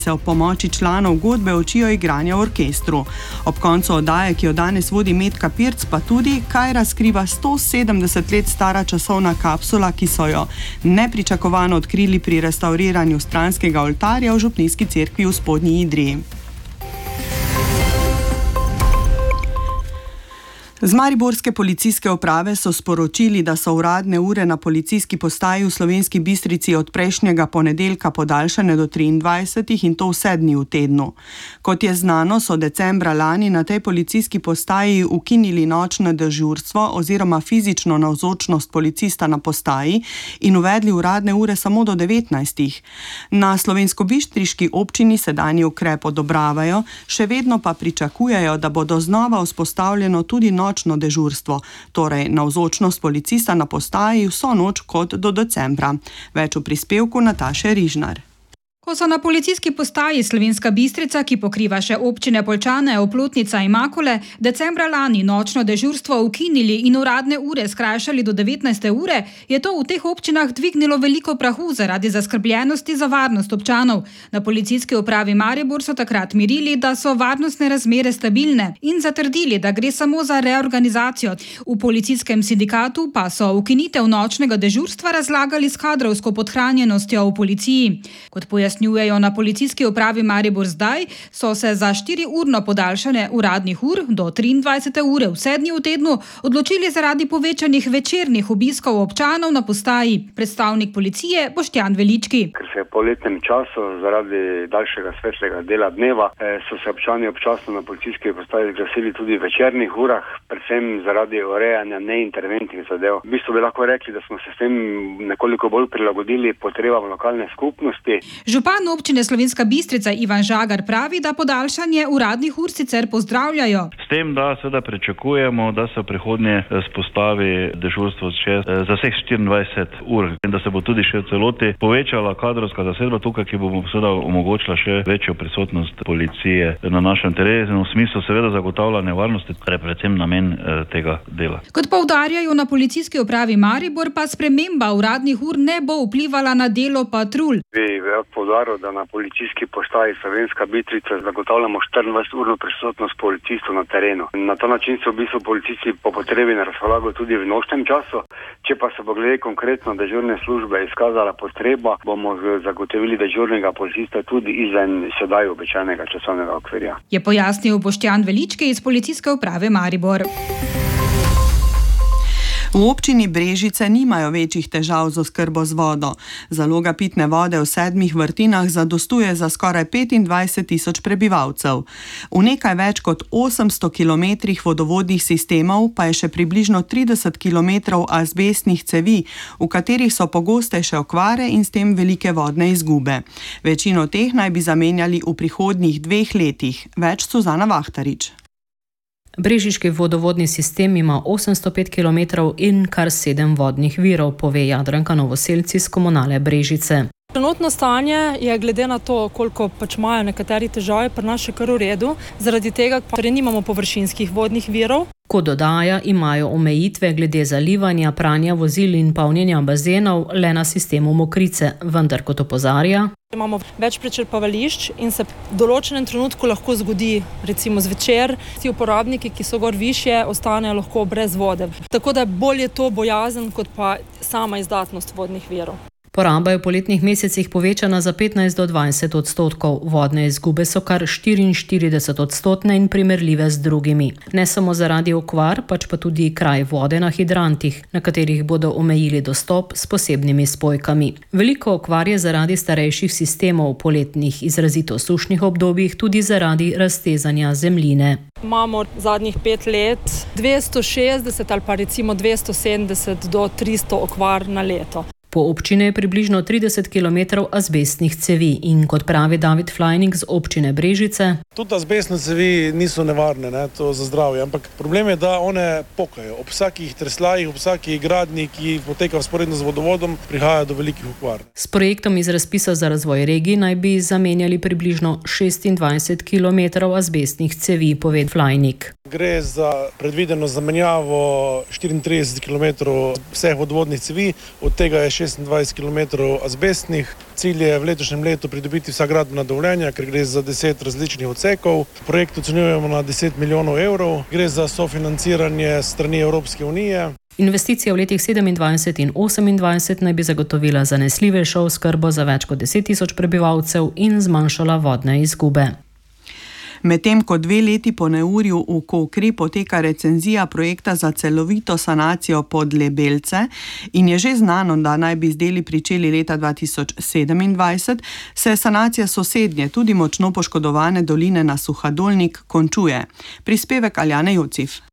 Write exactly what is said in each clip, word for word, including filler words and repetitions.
se ob pomoči članov godbe učijo igranja v orkestru. Ob koncu oddaje, ki jo danes vodi Metka Pirc, pa tudi, kaj razkriva sto sedemdeset let stara časovna kapsula, ki so jo nepričakovano odkrili pri restavriranju stranskega oltarja v župnijski cerkvi v Spodnji Idriji. Z mariborske policijske uprave so sporočili, da so uradne ure na policijski postaji v Slovenski Bistrici od prejšnjega ponedeljka podaljšane do triindvajsetih in to vse dni v tednu. Kot je znano, so decembra lani na tej policijski postaji ukinili nočno dežurstvo oziroma fizično navzočnost policista na postaji in uvedli uradne ure samo do devetnajstih. Na slovenskobistriški občini sedanji ukrep odobravajo, še vedno pa pričakujejo, da bodo znova vzpostavljeno tudi nočno nočno dežurstvo, torej navzočnost policista na postaji vso noč kot do decembra. Več v prispevku Nataše Rižnar. Ko so na policijski postaji Slovenska Bistrica, ki pokriva še občine Poljčane, Oplotnica in Makole, decembra lani nočno dežurstvo ukinili in uradne ure skrajšali do devetnajste ure, je to v teh občinah dvignilo veliko prahu zaradi zaskrbljenosti za varnost občanov. Na policijski upravi Maribor so takrat mirili, da so varnostne razmere stabilne in zatrdili, da gre samo za reorganizacijo. V policijskem sindikatu pa so ukinitev nočnega dežurstva razlagali s kadrovsko podhranjenostjo v policiji. Kot pojasnjujejo na policijski upravi Maribor zdaj, so se za štiriurno podaljšanje uradnih ur do triindvajsete ure vse dni v tednu odločili zaradi povečanih večernih obiskov občanov na postaji. Predstavnik policije Boštjan Velički. Ker se je po letnem času zaradi daljšega svetlega dela dneva so se občani občasno na policijski postaji zglasili tudi v večernih urah, predvsem zaradi urejanja neinterventnih zadev. V bistvu bi lahko rekli, da smo se s tem nekoliko bolj prilagodili potrebam lokalne skupnosti. Župan občine Slovenska Bistrica Ivan Žagar pravi, da podaljšanje uradnih ur sicer pozdravljajo. S tem, da seveda pričakujemo, da se v prihodnje spostavi dežurstvo za vseh štiriindvajset ur in da se bo tudi še v celoti povečala kadrovska zasedba tukaj, ki bo seveda omogočila še večjo prisotnost policije na našem terenu, v smislu seveda zagotavljanja varnosti, kar je predvsem namen tega dela. Kot poudarjajo na policijski upravi Maribor, pa sprememba uradnih ur ne bo vplivala na delo patrulj. Poudaril, da na policijski postaji Slovenska Bistrica zagotavljamo štiriindvajseturno prisotnost policistov na terenu. Na ta način so v bistvu policisti po potrebi na razpolago tudi v nočnem času. Če pa se bo glede konkretno dežurne službe izkazala potreba, bomo zagotovili dežurnega policista tudi izven sedaj običajnega časovnega okvirja. Je pojasnil Boštjan Velički iz policijske uprave Maribor. V občini Brežice nimajo večjih težav z oskrbo z vodo. Zaloga pitne vode v sedmih vrtinah zadostuje za skoraj petindvajset tisoč prebivalcev. V nekaj več kot osemsto kilometrih vodovodnih sistemov pa je še približno trideset kilometrov azbestnih cevi, v katerih so pogostejše okvare in s tem velike vodne izgube. Večino teh naj bi zamenjali v prihodnjih dveh letih. Več Suzana Vahtarič. Brežiški vodovodni sistem ima osemsto pet kilometrov in kar sedem vodnih virov, pove Jadranka Novoselci iz Komunale Brežice. Trenutno stanje je glede na to, koliko pač imajo nekateri težave, pri nas še kar v redu, zaradi tega pa nimamo površinskih vodnih virov. Kot dodaja, imajo omejitve glede zalivanja, pranja vozil in polnjenja bazenov le na sistemu mokrice, vendar kot opozarja. Imamo več prečrpavališč in se v določenem trenutku lahko zgodi, recimo zvečer, ti uporabniki, ki so gor višje, ostanejo lahko brez vode. Tako da bolje to bojazen, kot pa sama izdatnost vodnih virov. Poraba je v poletnih mesecih povečana za petnajst do dvajset odstotkov. Vodne izgube so kar štiriinštirideset odstotne in primerljive z drugimi. Ne samo zaradi okvar, pač pa tudi kraj vode na hidrantih, na katerih bodo omejili dostop s posebnimi spojkami. Veliko okvar je zaradi starejših sistemov v poletnih izrazito sušnih obdobjih, tudi zaradi raztezanja zemljine. Imamo zadnjih pet let dvesto šestdeset ali pa recimo dvesto sedemdeset do tristo okvar na leto. Po občine je približno trideset kilometrov azbestnih cevi in kot pravi David Flajnik z občine Brežice. Tudi azbestne cevi niso nevarne, ne, to za zdravje, ampak problem je, da one pokajo. Ob vsakih treslajih, ob vsaki gradnji, ki poteka vzporedno z vodovodom, prihaja do velikih okvar. S projektom iz razpisa za razvoj regij naj bi zamenjali približno šestindvajset kilometrov azbestnih cevi, pove Flajnik. Gre za predvideno zamenjavo štiriintrideset kilometrov vseh vodovodnih cevi, od tega je šestindvajset kilometrov azbestnih. Cilj je v letošnjem letu pridobiti vsa gradbena dovoljenja, ker gre za deset različnih odsekov. Projekt ocenjujemo na deset milijonov evrov. Gre za sofinanciranje strani Evropske unije. Investicija v letih sedemindvajset in osemindvajset naj bi zagotovila zanesljivejšo oskrbo za več kot deset tisoč prebivalcev in zmanjšala vodne izgube. Medtem ko dve leti po neurju v Kokri poteka recenzija projekta za celovito sanacijo Podlebelce in je že znano, da naj bi z deli pričeli leta dva tisoč sedemindvajset, se sanacija sosednje, tudi močno poškodovane doline na Suhadolnik končuje. Prispevek Aljane Jocif.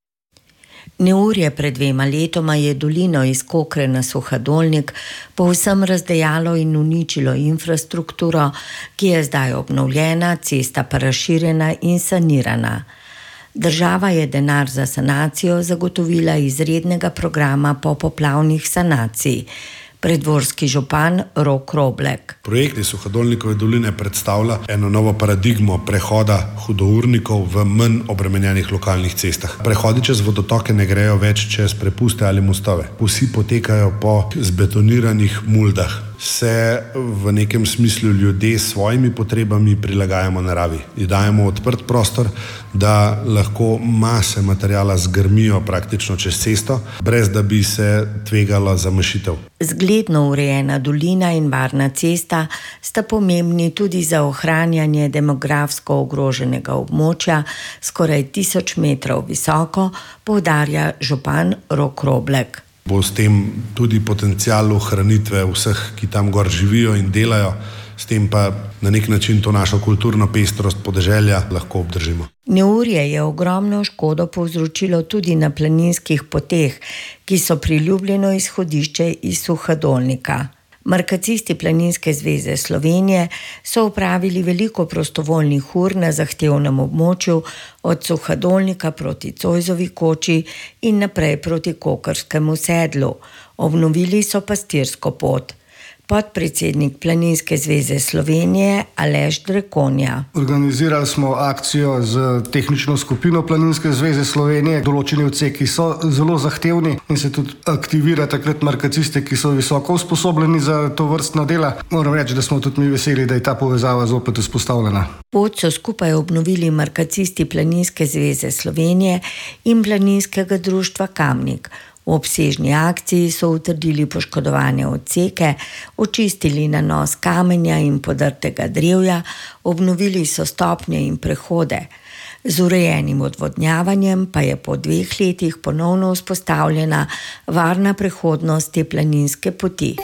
Neurje pred dvema letoma je dolino iz Kokre na Suhadolnik povsem razdejalo in uničilo infrastrukturo, ki je zdaj obnovljena, cesta pa razširjena in sanirana. Država je denar za sanacijo zagotovila iz rednega programa popoplavnih sanacij. Predvorski župan Rok Roblek. Projekt iz Suhadolnikove doline predstavlja eno novo paradigmo prehoda hudournikov v manj obremenjenih lokalnih cestah. Prehodi čez vodotoke ne grejo več čez prepuste ali mostove. Vsi potekajo po zbetoniranih muldah. Se v nekem smislu ljudje s svojimi potrebami prilagajamo naravi. In dajemo odprt prostor, da lahko mase materijala zgrmijo praktično čez cesto, brez da bi se tvegalo za mašitev. Zgledno urejena dolina in varna cesta sta pomembni tudi za ohranjanje demografsko ogroženega območja, skoraj tisoč metrov visoko, poudarja župan Rok Roblek. Bo s tem tudi potencial ohranitve vseh, ki tam gor živijo in delajo, s tem pa na nek način to našo kulturno pestrost podeželja lahko obdržimo. Neurje je ogromno škodo povzročilo tudi na planinskih poteh, ki so priljubljeno izhodišče iz Suhadolnika. Markacisti Planinske zveze Slovenije so opravili veliko prostovoljnih ur na zahtevnem območju od Suhadolnika proti Cojzovi koči in naprej proti Kokrskemu sedlu. Obnovili so pastirsko pot. Podpredsednik Planinske zveze Slovenije Aleš Drekonja. Organizirali smo akcijo z tehnično skupino Planinske zveze Slovenije. Določeni odseki so zelo zahtevni in se tudi aktivira takrat markaciste, ki so visoko usposobljeni za to vrstna dela. Moram reči, da smo tudi mi veseli, da je ta povezava zopet vzpostavljena. Pot so skupaj obnovili markacisti Planinske zveze Slovenije in Planinskega društva Kamnik. V obsežni akciji so utrdili poškodovane odseke, očistili nanos kamenja in podrtega drevja, obnovili so stopnje in prehode. Z urejenim odvodnjavanjem pa je po dveh letih ponovno vzpostavljena varna prehodnost te planinske poti.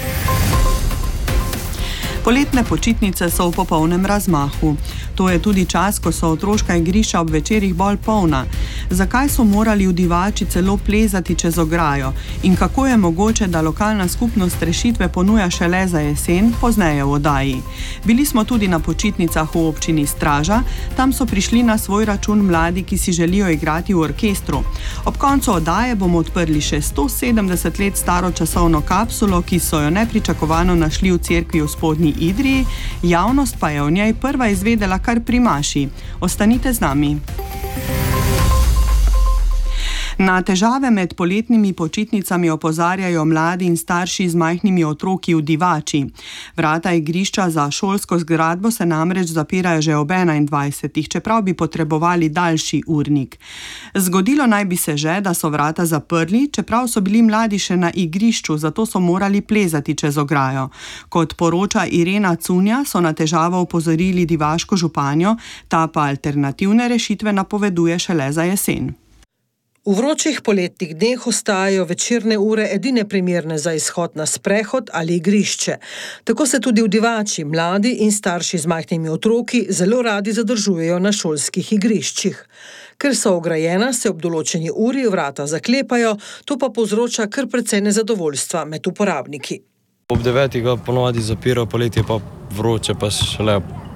Poletne počitnice so v popolnem razmahu. To je tudi čas, ko so otroška igrišča ob večerih bolj polna. Zakaj so morali v Divači celo plezati čez ograjo? In kako je mogoče, da lokalna skupnost rešitve ponuja šele za jesen, pozneje v oddaji? Bili smo tudi na počitnicah v občini Straža. Tam so prišli na svoj račun mladi, ki si želijo igrati v orkestru. Ob koncu oddaje bomo odprli še sto sedemdeset let staro časovno kapsulo, ki so jo nepričakovano našli v cerkvi v Spodnji Idriji, javnost pa je o njej prva izvedela kar pri maši. Ostanite z nami. Na težave med poletnimi počitnicami opozarjajo mladi in starši z majhnimi otroki v Divači. Vrata igrišča za šolsko zgradbo se namreč zapirajo že ob enaindvajsetih, čeprav bi potrebovali daljši urnik. Zgodilo naj bi se že, da so vrata zaprli, čeprav so bili mladi še na igrišču, zato so morali plezati čez ograjo. Kot poroča Irena Cunja, so na težavo opozorili divaško županjo, ta pa alternativne rešitve napoveduje šele za jesen. V vročih poletnih dneh ostajajo večerne ure edine primerne za izhod na sprehod ali igrišče. Tako se tudi v Divači mladi in starši z majhnimi otroki zelo radi zadržujejo na šolskih igriščih. Ker so ograjena, se ob določeni uri vrata zaklepajo, to pa povzroča kar precej nezadovoljstva med uporabniki. Ob devetih ga ponovadi zapirajo, poletje pa vroče, pa šele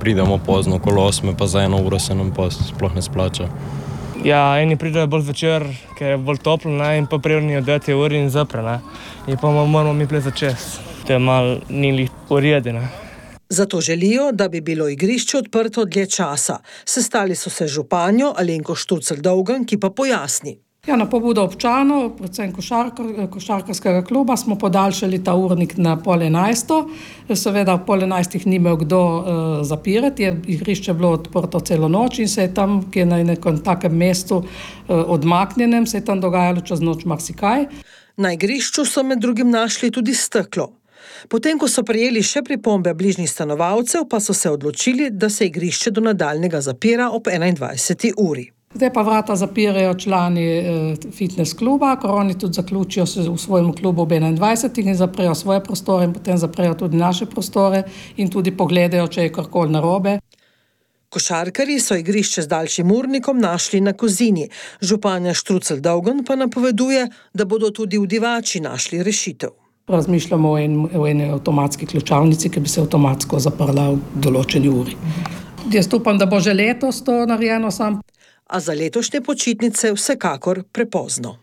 pridemo pozno, okolo osme, pa za eno uro se nam pa sploh ne splača. Ja, eni pridejo bolj večer, ker je bolj toplo, ne, in pa prijednijo deveti uri in zapre, ne. In pa moramo mi plezati čez. To je malo ni lih uredi, ne. Zato želijo, da bi bilo igrišče odprto dlje časa. Sestali so se z županjo Alenko Štucelj-Dolgan, ki pa pojasni. Ja, na pobudo občanov, predvsem košarkar, košarkarskega kluba, smo podaljšali ta urnik na pol enajsto. Seveda pol enajstih ni imel kdo uh, zapirati, je igrišče bilo odprto celo noč in se je tam, ki je na nekem takem mestu uh, odmaknjenem, se je tam dogajalo čez noč marsikaj. Na igrišču so med drugim našli tudi steklo. Potem, ko so prejeli še pripombe bližnjih stanovalcev, pa so se odločili, da se igrišče do nadaljnega zapira ob enaindvajseti uri. Zdaj pa vrata zapirajo člani eh, fitness kluba, ker oni tudi zaključijo se v svojem klubu ob enaindvajsetih in zaprejo svoje prostore in potem zaprejo tudi naše prostore in tudi pogledajo, če je karkoli narobe. Košarkarji so igrišče z daljšim urnikom našli na Kozini. Županja Štrucelj-Dolgan pa napoveduje, da bodo tudi v Divači našli rešitev. Razmišljamo o, en, o eni avtomatski ključavnici, ki bi se avtomatsko zaprla v določeni uri. Jaz upam, da bo že letos to narejeno sam. A za letošnje počitnice vsekakor prepozno.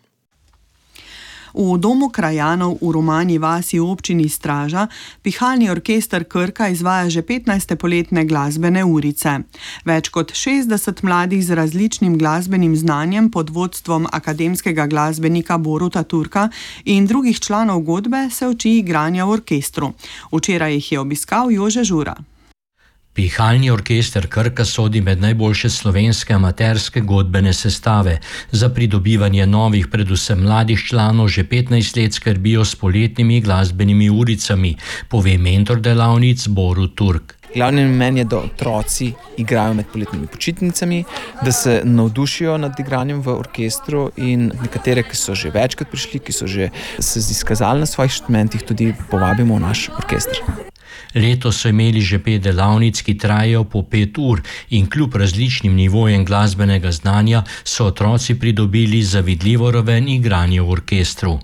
V domu krajanov v Romanji vasi v občini Straža pihalni orkester Krka izvaja že petnajste poletne glasbene urice. Več kot šestdeset mladih z različnim glasbenim znanjem pod vodstvom akademskega glasbenika Boruta Turka in drugih članov godbe se uči igranja v orkestru. Včeraj jih je obiskal Jože Žura. Pihalni orkester Krka sodi med najboljše slovenske amaterske godbene sestave. Za pridobivanje novih, predvsem mladih članov, že petnajst let skrbijo s poletnimi glasbenimi uricami, pove mentor delavnic Borut Turk. Glavni namen je, da otroci igrajo med poletnimi počitnicami, da se navdušijo nad igranjem v orkestru in nekatere, ki so že večkrat prišli, ki so že se izkazali na svojih inštrumentih, tudi povabimo v naš orkester. Letos so imeli že pet delavnic, ki trajajo po pet ur in kljub različnim nivojem glasbenega znanja so otroci pridobili zavidljivo raven igranja v orkestru.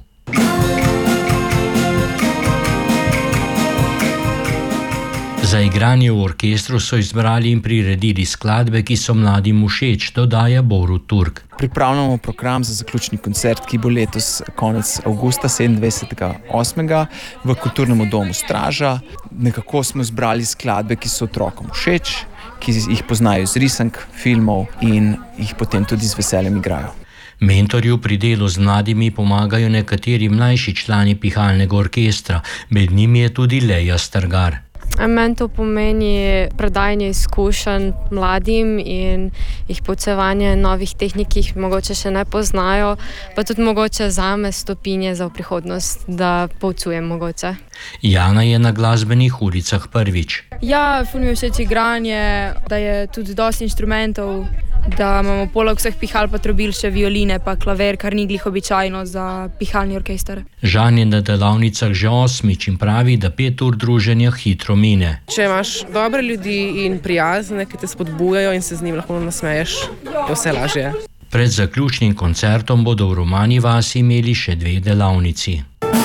Za igranje v orkestru so izbrali in priredili skladbe, ki so mladim všeč, dodaja Borut Turk. Pripravljamo program za zaključni koncert, ki bo letos konec avgusta sedemindvajsetega osmega v Kulturnem domu Straža. Nekako smo izbrali skladbe, ki so otrokom všeč, ki jih poznajo iz risank, filmov in jih potem tudi z veseljem igrajo. Mentorju pri delu z mladimi pomagajo nekateri mlajši člani pihalnega orkestra, med njimi je tudi Leja Strgar. Meni to pomeni predajanje izkušenj mladim in jih poučevanje novih tehnik, ki jih mogoče še ne poznajo, pa tudi mogoče zame stopinje za v prihodnost, da poučujem mogoče. Jana je na glasbenih uricah prvič. Ja, ful mi je všeč igranje, da je tudi dosti inštrumentov, da imamo poleg vseh pihal pa trobil še violine pa klaver, kar ni glih običajno za pihalni orkester. Žan je na delavnicah že osmič in pravi, da pet ur druženja hitro mine. Če imaš dobre ljudi in prijazne, ki te spodbujajo in se z njim lahko nasmeješ, je vse lažje. Pred zaključnim koncertom bodo v Romanji vasi imeli še dve delavnici.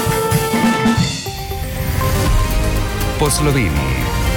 Po Sloveniji.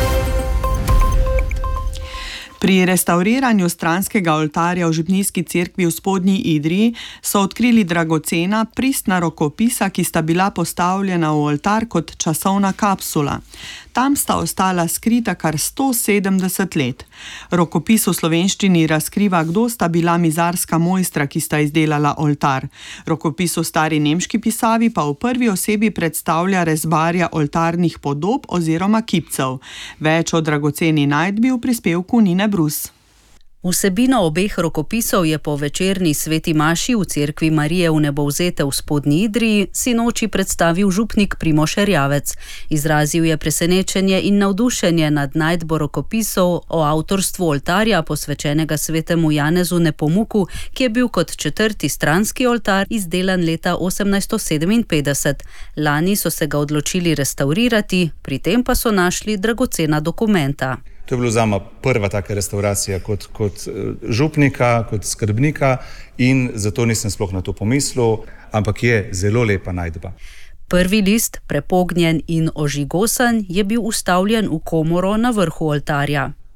Pri restavriranju stranskega oltarja v župnijski cerkvi v Spodnji Idriji so odkrili dragocena pristna rokopisa, ki sta bila postavljena v oltar kot časovna kapsula. Tam sta ostala skrita kar sto sedemdeset let. Rokopis v slovenščini razkriva, kdo sta bila mizarska mojstra, ki sta izdelala oltar. Rokopis v stari nemški pisavi pa v prvi osebi predstavlja rezbarja oltarnih podob oziroma kipcev. Več o dragoceni najdbi v prispevku Nine Brus. Vsebino obeh rokopisov je po večerni sveti maši v cerkvi Marije Vnebovzete v Spodnji Idriji sinoči predstavil župnik Primož Erjavec. Izrazil je presenečenje in navdušenje nad najdbo rokopisov o avtorstvu oltarja, posvečenega svetemu Janezu Nepomuku, ki je bil kot četrti stranski oltar izdelan leta osemnajststo sedeminpetdeset. Lani so se ga odločili restavrirati, pri tem pa so našli dragocena dokumenta. To je bilo zame prva taka restauracija kot, kot župnika, kot skrbnika in zato nisem sploh na to pomislil, ampak je zelo lepa najdba. Prvi list, prepognjen in ožigosan, je bil ustavljen v komoro na vrhu oltarja.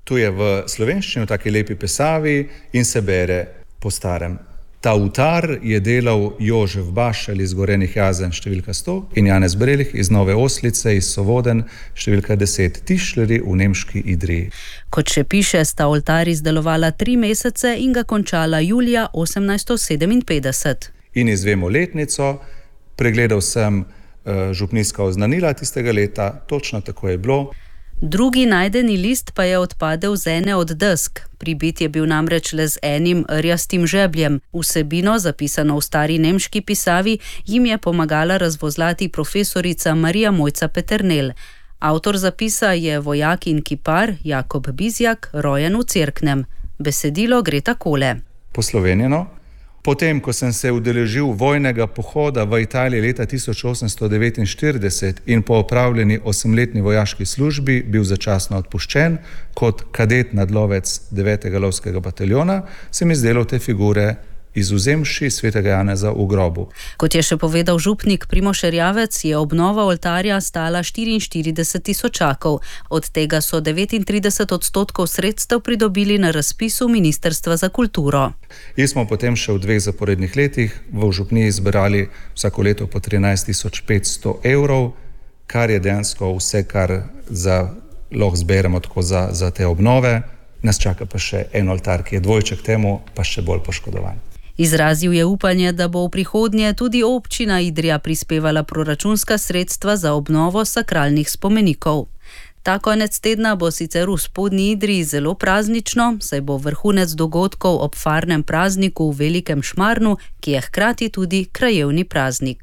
Tu je v slovenščini v taki lepi pisavi in se bere po starem. Ta utar je delal Jožef Bašelj iz Gorenih Jazen številka sto in Janez Brelih iz Nove Oslice iz Sovoden številka deset, Tišleri v nemški Idriji. Kot še piše, sta oltar izdelovala tri mesece in ga končala julija osemnajststo sedeminpetdeset. In izvemo letnico, pregledal sem uh, župnijska oznanila tistega leta, točno tako je bilo. Drugi najdeni list pa je odpadel z ene od desk. Pribit je bil namreč le z enim rjastim žebljem. Vsebino, zapisano v stari nemški pisavi, jim je pomagala razvozlati profesorica Marija Mojca Peternel. Avtor zapisa je vojak in kipar Jakob Bizjak, rojen v Cerknem. Besedilo gre takole. Poslovenjeno. Potem, ko sem se udeležil vojnega pohoda v Italiji leta tisoč osemsto devetinštirideset in po opravljeni osemletni vojaški službi bil začasno odpuščen kot kadet nadlovec devetega lovskega bataljona, se mi zdelo te figure izvzemši svetega Janeza v grobu. Kot je še povedal župnik Primož Erjavec, je obnova oltarja stala štiriinštirideset tisočakov. Od tega so devetintrideset odstotkov sredstev pridobili na razpisu Ministrstva za kulturo. In smo potem še v dveh zaporednih letih v župniji zbirali vsako leto po trinajst tisoč petsto evrov, kar je dejansko vse, kar za, lahko zberemo tako za, za te obnove. Nas čaka pa še en oltar, ki je dvojček temu, pa še bolj poškodovan. Izrazil je upanje, da bo v prihodnje tudi občina Idrija prispevala proračunska sredstva za obnovo sakralnih spomenikov. Ta konec tedna bo sicer v Spodnji Idriji zelo praznično, saj bo vrhunec dogodkov ob farnem prazniku v Velikem Šmarnu, ki je hkrati tudi krajevni praznik.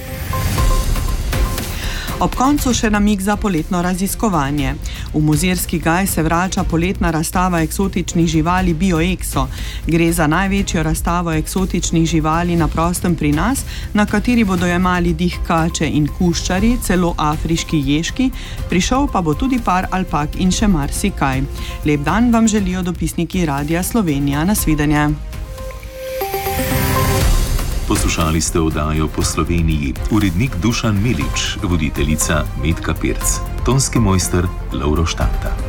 Ob koncu še namig za poletno raziskovanje. V Mozirski gaj se vrača poletna razstava eksotičnih živali BioExo. Gre za največjo razstavo eksotičnih živali na prostem pri nas, na kateri bodo jemali dih kače in kuščari, celo afriški ježki, prišel pa bo tudi par alpak in še marsikaj. Lep dan vam želijo dopisniki Radia Slovenija. Nasvidenje. Poslušali ste oddajo Po Sloveniji. Urednik Dušan Milič, voditeljica Metka Pirc, tonski mojster Lovro Štanta.